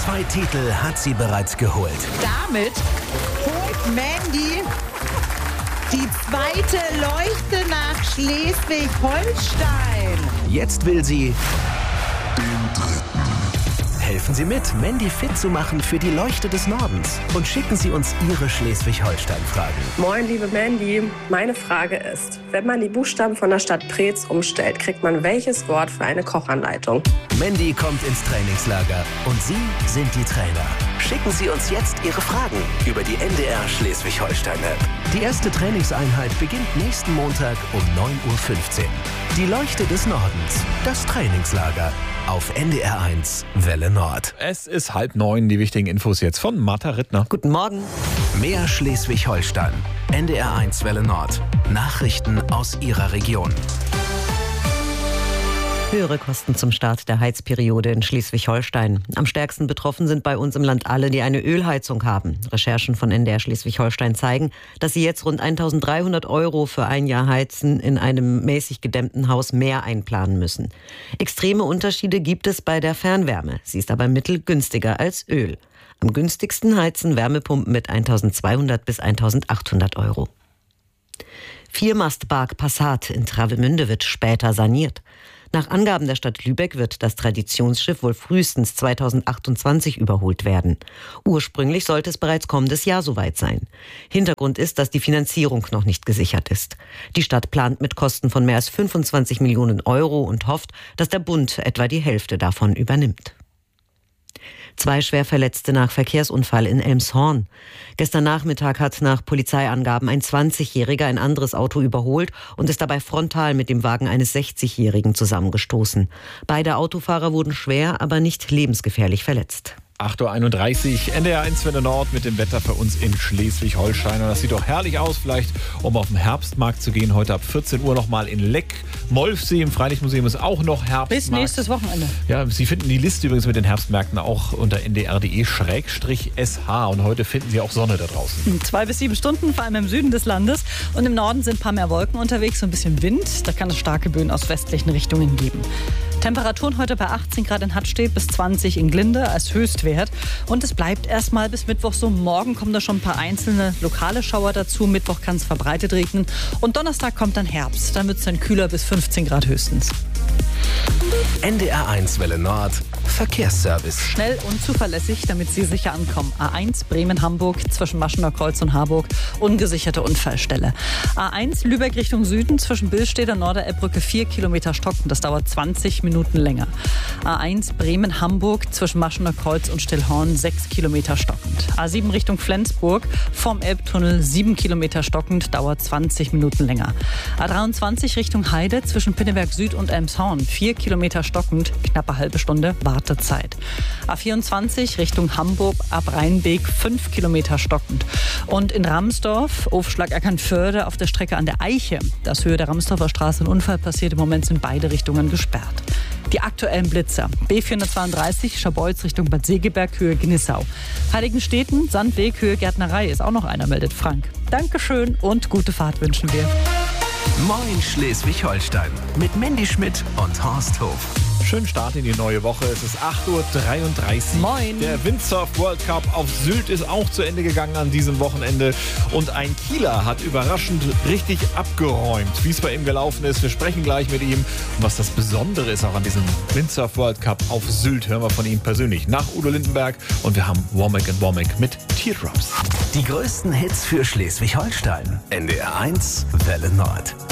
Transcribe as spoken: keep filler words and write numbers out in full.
Zwei Titel hat sie bereits geholt. Damit holt Mandy die zweite Leuchte nach Schleswig-Holstein. Jetzt will sie den dritten. Helfen Sie mit, Mandy fit zu machen für die Leuchte des Nordens. Und schicken Sie uns Ihre Schleswig-Holstein-Fragen. Moin, liebe Mandy. Meine Frage ist, wenn man die Buchstaben von der Stadt Preetz umstellt, kriegt man welches Wort für eine Kochanleitung? Mandy kommt ins Trainingslager und Sie sind die Trainer. Schicken Sie uns jetzt Ihre Fragen über die N D R Schleswig-Holstein-App. Die erste Trainingseinheit beginnt nächsten Montag um neun Uhr fünfzehn. Die Leuchte des Nordens, das Trainingslager. Auf N D R eins Welle Nord. Es ist halb neun, die wichtigen Infos jetzt von Martha Rittner. Guten Morgen. Mehr Schleswig-Holstein. N D R eins Welle Nord. Nachrichten aus Ihrer Region. Höhere Kosten zum Start der Heizperiode in Schleswig-Holstein. Am stärksten betroffen sind bei uns im Land alle, die eine Ölheizung haben. Recherchen von N D R Schleswig-Holstein zeigen, dass sie jetzt rund eintausenddreihundert Euro für ein Jahr Heizen in einem mäßig gedämmten Haus mehr einplanen müssen. Extreme Unterschiede gibt es bei der Fernwärme. Sie ist aber im Mittel günstiger als Öl. Am günstigsten heizen Wärmepumpen mit eintausendzweihundert bis eintausendachthundert Euro. Viermastbark Passat in Travemünde wird später saniert. Nach Angaben der Stadt Lübeck wird das Traditionsschiff wohl frühestens zweitausendachtundzwanzig überholt werden. Ursprünglich sollte es bereits kommendes Jahr soweit sein. Hintergrund ist, dass die Finanzierung noch nicht gesichert ist. Die Stadt plant mit Kosten von mehr als fünfundzwanzig Millionen Euro und hofft, dass der Bund etwa die Hälfte davon übernimmt. Zwei Schwerverletzte nach Verkehrsunfall in Elmshorn. Gestern Nachmittag hat nach Polizeiangaben ein zwanzigjähriger ein anderes Auto überholt und ist dabei frontal mit dem Wagen eines sechzigjährigen zusammengestoßen. Beide Autofahrer wurden schwer, aber nicht lebensgefährlich verletzt. acht Uhr einunddreißig, N D R eins Welle Nord mit dem Wetter für uns in Schleswig-Holstein. Und das sieht doch herrlich aus, vielleicht um auf den Herbstmarkt zu gehen. Heute ab vierzehn Uhr nochmal in Leck. Molfsee im Freilichtmuseum ist auch noch Herbstmarkt. Bis nächstes Wochenende. Ja, Sie finden die Liste übrigens mit den Herbstmärkten auch unter n d r punkt d e schrägstrich s h. Und heute finden Sie auch Sonne da draußen. Zwei bis sieben Stunden, vor allem im Süden des Landes. Und im Norden sind ein paar mehr Wolken unterwegs, so ein bisschen Wind. Da kann es starke Böen aus westlichen Richtungen geben. Temperaturen heute bei achtzehn Grad in Hattstedt bis zwanzig in Glinde als Höchstwert. Und es bleibt erstmal bis Mittwoch so. Morgen kommen da schon ein paar einzelne lokale Schauer dazu. Mittwoch kann es verbreitet regnen. Und Donnerstag kommt dann Herbst. Dann wird es dann kühler bis fünfzehn Grad höchstens. N D R eins Welle Nord. Verkehrsservice. Schnell und zuverlässig, damit Sie sicher ankommen. A eins Bremen-Hamburg zwischen Maschener Kreuz und Harburg. Ungesicherte Unfallstelle. A eins Lübeck Richtung Süden zwischen Billstedt und Norderelbbrücke vier Kilometer stocken. Das dauert zwanzig Minuten länger. A eins Bremen-Hamburg zwischen Maschener Kreuz und Stillhorn sechs Kilometer stockend. A sieben Richtung Flensburg vom Elbtunnel sieben Kilometer stockend. Dauert zwanzig Minuten länger. A dreiundzwanzig Richtung Heide zwischen Pinneberg Süd und Elmshorn vier Kilometer stockend. Knappe halbe Stunde Wartezeit. A vierundzwanzig Richtung Hamburg ab Rheinbeek fünf Kilometer stockend. Und in Ramsdorf, Aufschlag Eckernförde auf der Strecke an der Eiche. Das Höhe der Ramsdorfer Straße ein Unfall passiert. Im Moment sind beide Richtungen gesperrt. Die aktuellen Blitzer. B vierhundertzweiunddreißig Scharbeutz Richtung Bad Segeberg, Höhe Gnissau. Heiligenstädten, Sandweg, Höhe Gärtnerei ist auch noch einer, meldet Frank. Dankeschön und gute Fahrt wünschen wir. Moin Schleswig-Holstein mit Mandy Schmidt und Horst Hof. Schönen Start in die neue Woche. Es ist acht Uhr dreiunddreißig. Moin. Der Windsurf World Cup auf Sylt ist auch zu Ende gegangen an diesem Wochenende. Und ein Kieler hat überraschend richtig abgeräumt, wie es bei ihm gelaufen ist. Wir sprechen gleich mit ihm. Und was das Besondere ist auch an diesem Windsurf World Cup auf Sylt, hören wir von ihm persönlich nach Udo Lindenberg. Und wir haben Womack and Womack mit Teardrops. Die größten Hits für Schleswig-Holstein. N D R eins Welle Nord.